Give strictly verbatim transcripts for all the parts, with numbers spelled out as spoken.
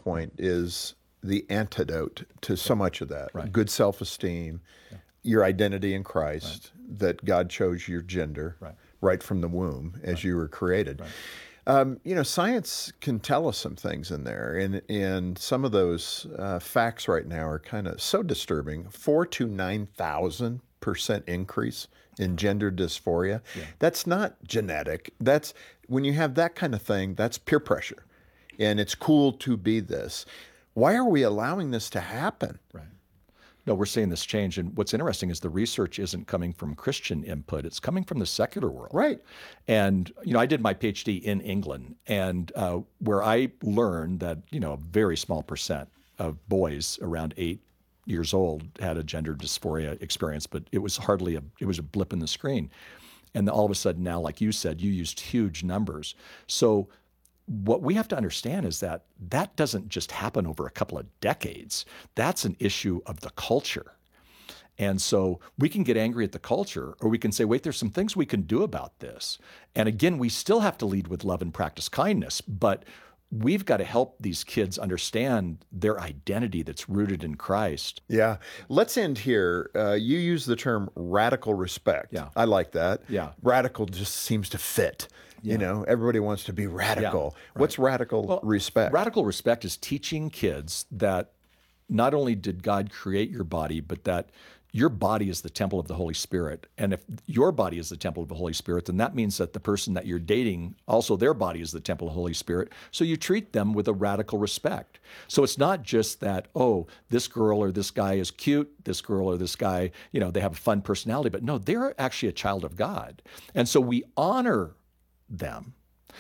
standpoint is the antidote to so much of that. Right. Good self-esteem, Yeah. your identity in Christ, that God chose your gender Right. right from the womb as Right. you were created. Right. Um, you know, science can tell us some things in there, and and some of those uh, facts right now are kind of so disturbing. Four to nine thousand percent increase in gender dysphoria. Yeah. That's not genetic. That's when you have that kind of thing. That's peer pressure, and it's cool to be this. Why are we allowing this to happen? Right. No, we're seeing this change. And what's interesting is the research isn't coming from Christian input. It's coming from the secular world. Right. And, you know, I did my PhD in England, and uh, where I learned that, you know, a very small percent of boys around eight years old had a gender dysphoria experience, but it was hardly a, it was a blip in the screen. And all of a sudden now, like you said, you used huge numbers. So what we have to understand is that that doesn't just happen over a couple of decades. That's an issue of the culture. And so we can get angry at the culture, or we can say, wait, there's some things we can do about this. And again, we still have to lead with love and practice kindness, but we've got to help these kids understand their identity that's rooted in Christ. Yeah. Let's end here. Uh, you use the term radical respect. Yeah. I like that. Yeah. Radical just seems to fit. Yeah. You know, everybody wants to be radical. Yeah, right. What's radical Well, respect? Radical respect is teaching kids that not only did God create your body, but that your body is the temple of the Holy Spirit. And if your body is the temple of the Holy Spirit, then that means that the person that you're dating, also their body is the temple of the Holy Spirit. So you treat them with a radical respect. So it's not just that, oh, this girl or this guy is cute, this girl or this guy, you know, they have a fun personality, but no, they're actually a child of God. And so we honor them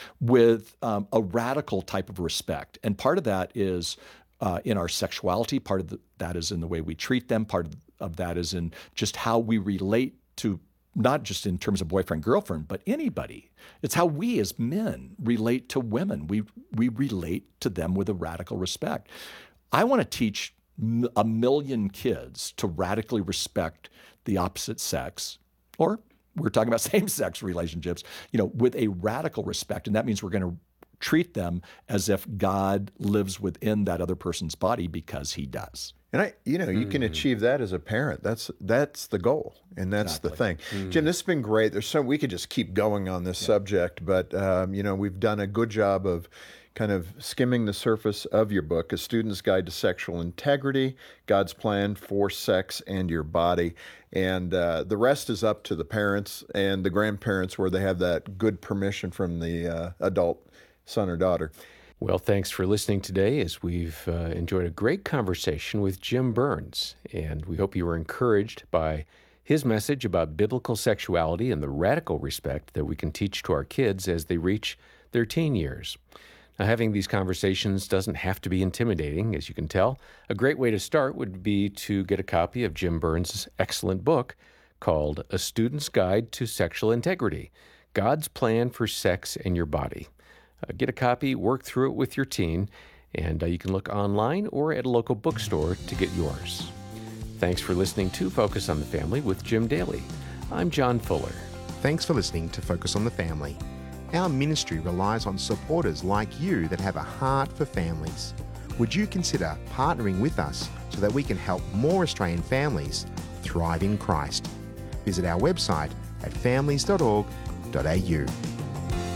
with um, a radical type of respect. And part of that is uh, in our sexuality, part of the, that is in the way we treat them, part of, of that is in just how we relate to, not just in terms of boyfriend, girlfriend, but anybody. It's how we as men relate to women. We, we relate to them with a radical respect. I want to teach m- a million kids to radically respect the opposite sex, or we're talking about same-sex relationships, you know, with a radical respect. And that means we're going to treat them as if God lives within that other person's body, because he does. And I, you know, you Mm. can achieve that as a parent. That's that's the goal, and that's the Exactly. thing. Mm. Jim, this has been great. There's so we could just keep going on this subject, but um, you know, we've done a good job of kind of skimming the surface of your book, A Student's Guide to Sexual Integrity, God's Plan for Sex and Your Body. And uh, the rest is up to the parents and the grandparents, where they have that good permission from the uh, adult son or daughter. Well, thanks for listening today, as we've uh, enjoyed a great conversation with Jim Burns. And we hope you were encouraged by his message about biblical sexuality and the radical respect that we can teach to our kids as they reach their teen years. Now, having these conversations doesn't have to be intimidating, as you can tell. A great way to start would be to get a copy of Jim Burns' excellent book called A Student's Guide to Sexual Integrity, God's Plan for Sex and Your Body. Uh, get a copy, work through it with your teen, and uh, you can look online or at a local bookstore to get yours. Thanks for listening to Focus on the Family with Jim Daly. I'm John Fuller. Thanks for listening to Focus on the Family. Our ministry relies on supporters like you that have a heart for families. Would you consider partnering with us so that we can help more Australian families thrive in Christ? Visit our website at families dot org dot a u.